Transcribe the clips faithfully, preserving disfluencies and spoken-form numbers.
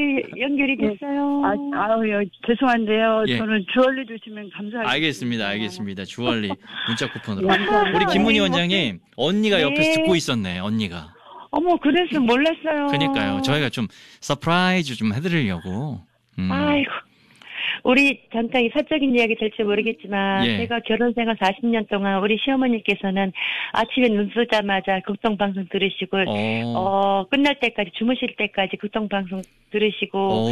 연결이 됐어요. 아, 아유, 죄송한데요. 예. 저는 주얼리 주시면 감사하겠습니다. 알겠습니다. 알겠습니다. 주얼리 문자 쿠폰으로. 감사합니다. 우리 김문희 네, 원장님, 언니가 네. 옆에서 듣고 있었네, 언니가. 어머, 그래서 몰랐어요. 그러니까요. 저희가 좀 서프라이즈 좀 해드리려고. 음. 아이고. 우리 잠깐 이 사적인 이야기 될지 모르겠지만 예. 제가 결혼 생활 사십 년 동안 우리 시어머니께서는 아침에 눈 뜨자마자 극동방송 들으시고 어. 어, 끝날 때까지 주무실 때까지 극동방송 들으시고 오.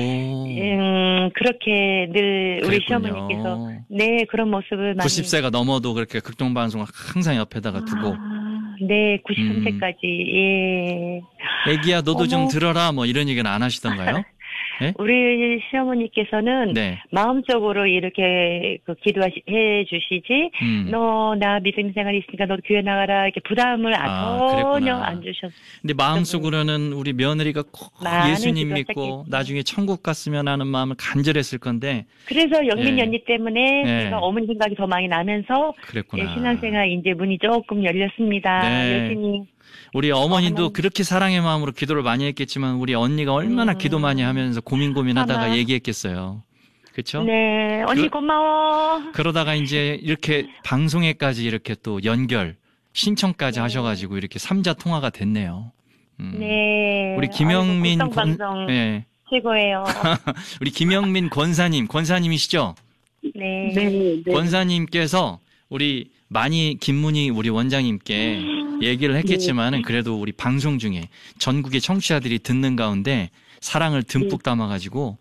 음, 그렇게 늘 우리 그랬군요. 시어머니께서 네 그런 모습을 많이 구십 세가 넘어도 그렇게 극동방송을 항상 옆에다가 두고. 아, 네 구십삼 세까지 예. 애기야, 너도 어머. 좀 들어라, 뭐 이런 얘기는 안 하시던가요? 네? 우리 시어머니께서는 네. 마음적으로 이렇게 그 기도해 주시지, 음. 너 나 믿음 생활이 있으니까 너도 교회 나가라 이렇게 부담을 아, 아, 전혀 그랬구나. 안 주셨. 근데 마음속으로는 우리 며느리가 꼭 많은 예수님 기도를 믿고 시작했지. 나중에 천국 갔으면 하는 마음을 간절했을 건데. 그래서 영민 예. 언니 때문에 예. 제가 어머니 생각이 더 많이 나면서 그랬구나. 예, 신앙생활 이제 문이 조금 열렸습니다. 네. 열심히. 우리 어머니도 어머니. 그렇게 사랑의 마음으로 기도를 많이 했겠지만 우리 언니가 얼마나 음. 기도 많이 하면서 고민 고민하다가 아마. 얘기했겠어요. 그렇죠? 네, 언니 그- 고마워. 그러다가 이제 이렇게 방송에까지 이렇게 또 연결 신청까지 네. 하셔가지고 이렇게 삼자 통화가 됐네요. 음. 네. 우리 김영민 아이고, 권, 방송 예. 최고예요. 우리 김영민 권사님, 권사님이시죠? 네. 네, 네. 권사님께서 우리 많이 김문희 우리 원장님께 얘기를 했겠지만은 그래도 우리 방송 중에 전국의 청취자들이 듣는 가운데 사랑을 듬뿍 담아가지고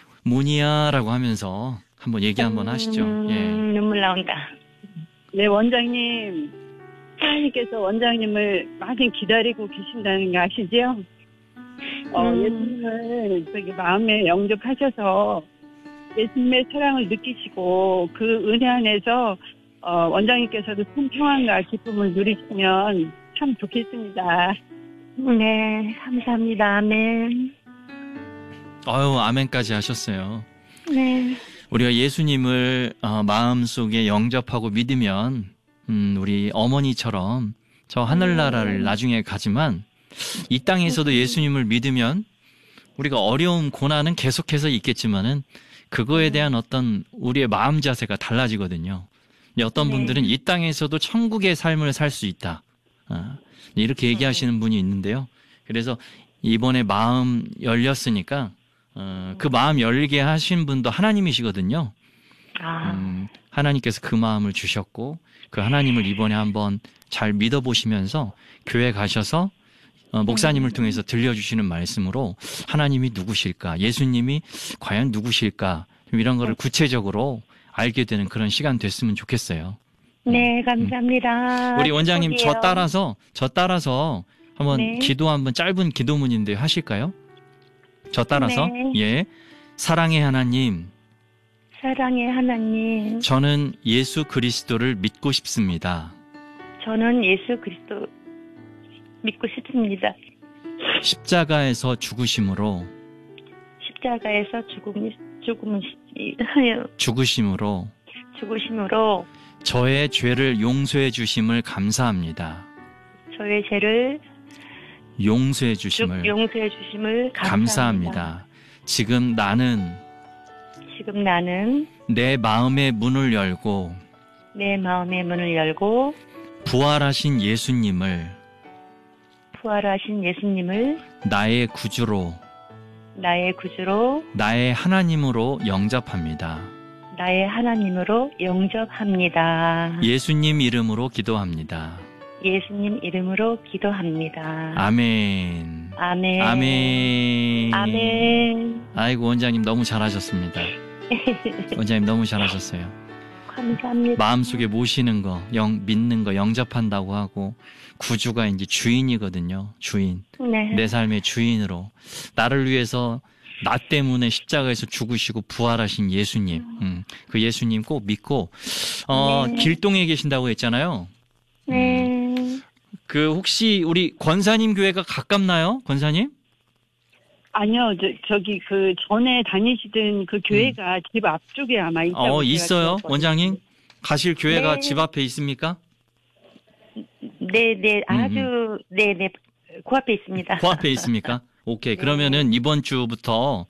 문희야라고 하면서 한번 얘기 한번 하시죠. 음, 예. 눈물 나온다. 네, 원장님. 하나님께서 원장님을 많이 기다리고 계신다는 거 아시죠? 어, 음. 예수님을 저기 마음에 영접하셔서 예수님의 사랑을 느끼시고 그 은혜 안에서 어, 원장님께서도 큰 평안과 기쁨을 누리시면 참 좋겠습니다. 네, 감사합니다. 아멘. 아유, 아멘까지 하셨어요. 네. 우리가 예수님을 어, 마음속에 영접하고 믿으면 음, 우리 어머니처럼 저 하늘나라를 음. 나중에 가지만 이 땅에서도 예수님을 믿으면 우리가 어려움, 고난은 계속해서 있겠지만은 그거에 대한 어떤 우리의 마음 자세가 달라지거든요. 어떤 네. 분들은 이 땅에서도 천국의 삶을 살 수 있다. 어, 이렇게 얘기하시는 분이 있는데요. 그래서 이번에 마음 열렸으니까 어, 그 마음 열게 하신 분도 하나님이시거든요. 아, 음, 하나님께서 그 마음을 주셨고 그 하나님을 이번에 한번 잘 믿어보시면서 교회 가셔서 어, 목사님을 통해서 들려주시는 말씀으로 하나님이 누구실까, 예수님이 과연 누구실까, 좀 이런 거를 구체적으로 알게 되는 그런 시간 됐으면 좋겠어요. 네, 감사합니다. 우리 원장님 저 축복이에요. 따라서 저 따라서 한번 네. 기도 한번 짧은 기도문인데 하실까요? 저 따라서 네. 예, 사랑의 하나님, 사랑의 하나님, 저는 예수 그리스도를 믿고 싶습니다. 저는 예수 그리스도 믿고 싶습니다. 십자가에서 죽으심으로 십자가에서 죽음, 죽음을 하여 죽으심으로 죽으심으로 저의 죄를 용서해 주심을 감사합니다. 저의 죄를 용서해 쭉 주심을 용서해 주심을 감사합니다. 감사합니다. 지금 나는 지금 나는 내 마음의 문을 열고 내 마음의 문을 열고 부활하신 예수님을 부활하신 예수님을 나의 구주로 나의 구주로 나의 하나님으로 영접합니다. 나의 하나님으로 영접합니다. 예수님 이름으로 기도합니다. 예수님 이름으로 기도합니다. 아멘. 아멘. 아멘. 아멘. 아이고 원장님 너무 잘하셨습니다. 원장님 너무 잘하셨어요. 감사합니다. 마음속에 모시는 거, 영, 믿는 거, 영접한다고 하고 구주가 이제 주인이거든요. 주인. 네. 내 삶의 주인으로 나를 위해서 나 때문에 십자가에서 죽으시고 부활하신 예수님. 음, 그 예수님 꼭 믿고 어, 네. 길동에 계신다고 했잖아요. 네. 그 혹시 우리 권사님 교회가 가깝나요? 권사님? 아니요, 저, 저기 그 전에 다니시던 그 교회가 집 앞쪽에 아마 있다고 어, 제가 있어요. 들었거든요. 원장님? 가실 교회가 네. 집 앞에 있습니까? 네, 네. 음, 아주 네, 네. 그 앞에 있습니다. 그 앞에 있습니까? 오케이. 네. 그러면은 이번 주부터